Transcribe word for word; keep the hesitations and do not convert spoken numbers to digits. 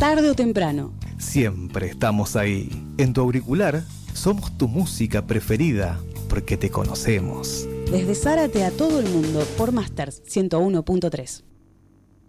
tarde o temprano. Siempre estamos ahí. En tu auricular somos tu música preferida porque te conocemos. Desde Zárate a todo el mundo por Masters ciento uno punto tres.